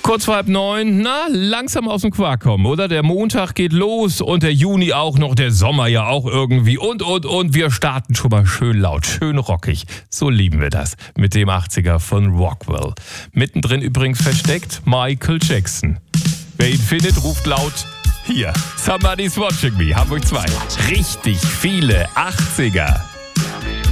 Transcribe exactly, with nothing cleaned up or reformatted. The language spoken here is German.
Kurz vor halb neun, na, langsam aus dem Quark kommen, oder? Der Montag geht los und der Juni auch noch, der Sommer ja auch irgendwie und, und, und. Wir starten schon mal schön laut, schön rockig. So lieben wir das mit dem achtziger von Rockwell. Mittendrin übrigens versteckt Michael Jackson. Wer ihn findet, ruft laut hier. Somebody's Watching Me, Hamburg zwei. Richtig viele achtziger.